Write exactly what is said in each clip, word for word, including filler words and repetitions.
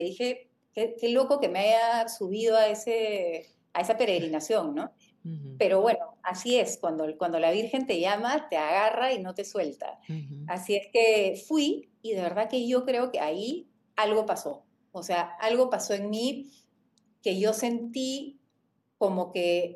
dije, qué, qué loco que me haya subido a, ese, a esa peregrinación, ¿no? Ujú, Pero bueno, así es, cuando, cuando la Virgen te llama, te agarra y no te suelta. ujú. Así es que fui y de verdad que yo creo que ahí algo pasó. O sea, algo pasó en mí que yo sentí como que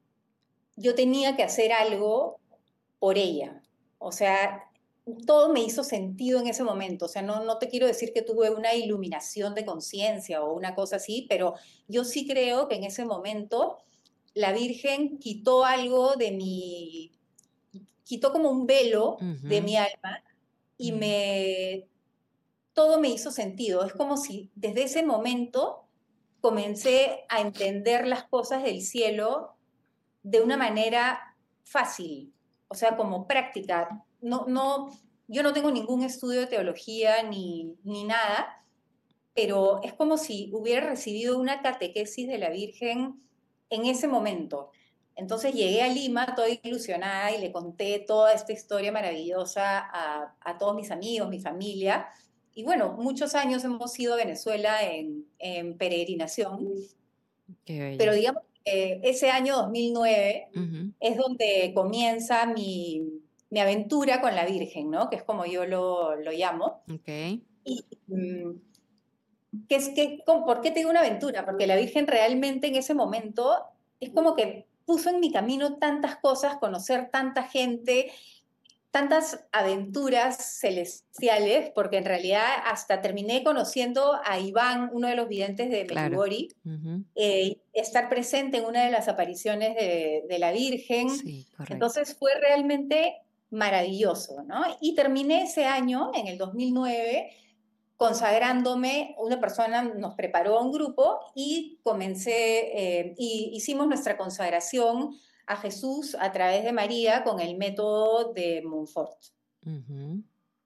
yo tenía que hacer algo por ella. O sea, todo me hizo sentido en ese momento. O sea, no, no te quiero decir que tuve una iluminación de conciencia o una cosa así, pero yo sí creo que en ese momento la Virgen quitó algo de mi, quitó como un velo de Ujú, mi alma y ujú. me, todo me hizo sentido. Es como si desde ese momento comencé a entender las cosas del cielo de una manera fácil, o sea, como práctica. No, no, yo no tengo ningún estudio de teología ni, ni nada, pero es como si hubiera recibido una catequesis de la Virgen en ese momento. Entonces llegué a Lima toda ilusionada y le conté toda esta historia maravillosa a, a todos mis amigos, mi familia. Y bueno, muchos años hemos ido a Venezuela en, en peregrinación, Qué pero bello. digamos que ese año dos mil nueve Ujú, es donde comienza mi, mi aventura con la Virgen, ¿no? Que es como yo lo, lo llamo. okey. Y, mm, ¿qué es, qué, con- ¿por qué te digo una aventura? Porque la Virgen realmente en ese momento es como que puso en mi camino tantas cosas, conocer tanta gente, tantas aventuras celestiales, porque en realidad hasta terminé conociendo a Iván, uno de los videntes de Claro. Medjugorje, Ujú. eh, estar presente en una de las apariciones de, de la Virgen. Sí, correcto. Entonces fue realmente maravilloso, ¿no? Y terminé ese año, en el dos mil nueve, consagrándome. Una persona nos preparó a un grupo y comencé, eh, y hicimos nuestra consagración a Jesús a través de María con el método de Montfort. Ujú.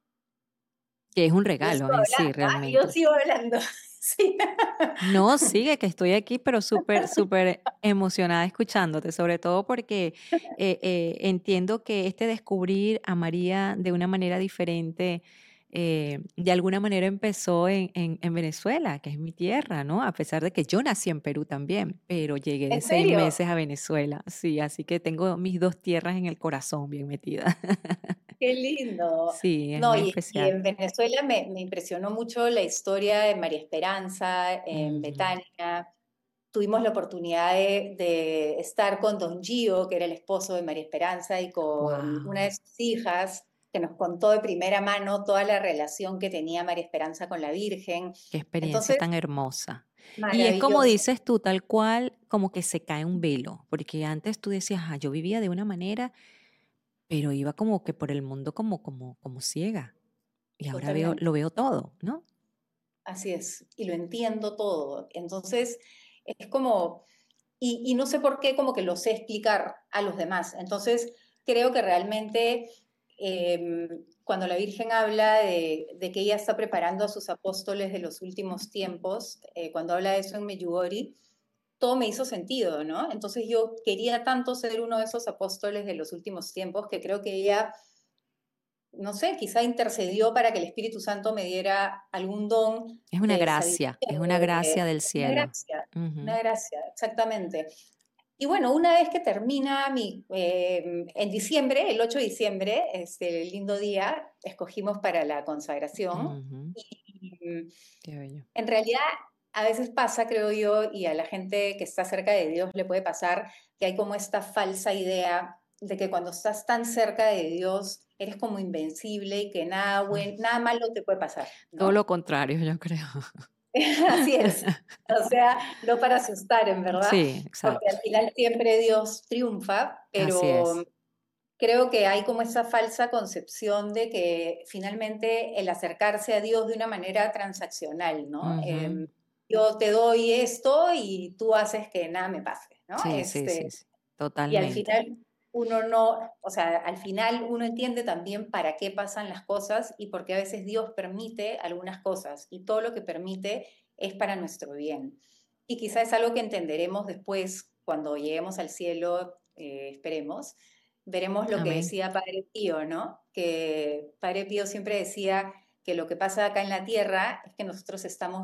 Que es un Yo regalo sigo en sí, hablando, ¿ah? Yo realmente. sigo hablando. Sí. No, sigue, que estoy aquí, pero súper, súper emocionada escuchándote, sobre todo porque eh, eh, entiendo que este descubrir a María de una manera diferente, eh, de alguna manera empezó en, en- en Venezuela, que es mi tierra, ¿no? A pesar de que yo nací en Perú también, pero llegué de ¿En seis serio? meses a Venezuela, sí, así que tengo mis dos tierras en el corazón bien metidas. Qué lindo. Sí, es No, muy y, y especial. en Venezuela me, me impresionó mucho la historia de María Esperanza en Ujú. Betania. Tuvimos la oportunidad de, de estar con Don Gio, que era el esposo de María Esperanza, y con una de Wow. sus hijas, que nos contó de primera mano toda la relación que tenía María Esperanza con la Virgen. Qué experiencia Entonces, tan hermosa. Y es como maravilloso. dices tú, tal cual, como que se cae un velo, porque antes tú decías: "Ah, yo vivía de una manera, pero iba como que por el mundo como como como ciega, y ahora veo Totalmente. lo veo todo", ¿no? Así es. Y lo entiendo todo. Entonces, es como, y, y no sé por qué como que lo sé explicar a los demás. Entonces, creo que realmente eh, cuando la Virgen habla de, de que ella está preparando a sus apóstoles de los últimos tiempos, eh, cuando habla de eso en Medjugorje, todo me hizo sentido, ¿no? Entonces yo quería tanto ser uno de esos apóstoles de los últimos tiempos que creo que ella, no sé, quizá intercedió para que el Espíritu Santo me diera algún don Es una de gracia, sabiduría, es una de, gracia del una cielo. gracia, una Ujú, gracia, exactamente. Y bueno, una vez que termina mi, eh, en diciembre, el ocho de diciembre, este lindo día, escogimos para la consagración. ujú, Y mm, qué bello. en realidad, a veces pasa, creo yo, y a la gente que está cerca de Dios le puede pasar, que hay como esta falsa idea de que cuando estás tan cerca de Dios eres como invencible y que nada, Mm, buen, nada malo te puede pasar, todo ¿no? lo contrario, yo creo. Así es. O sea, no para asustar, en verdad, Sí, porque exacto. al final siempre Dios triunfa, Así es. pero creo que hay como esa falsa concepción de que finalmente el acercarse a Dios de una manera transaccional, ¿no? Ujú. Eh, yo te doy esto y tú haces que nada me pase, ¿no? Sí, sí, Este, sí, sí, y al totalmente. final uno no, o sea, al final uno entiende también para qué pasan las cosas y por qué a veces Dios permite algunas cosas y todo lo que permite es para nuestro bien. Y quizás es algo que entenderemos después cuando lleguemos al cielo, eh, esperemos, veremos lo que Amén. decía Padre Pío, ¿no? Que Padre Pío siempre decía que lo que pasa acá en la tierra es que nosotros estamos